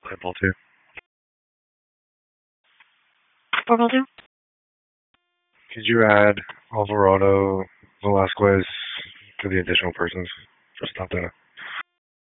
Pitbull 2. Purple 2. Could you add Alvarado Velasquez to the additional persons? Just not the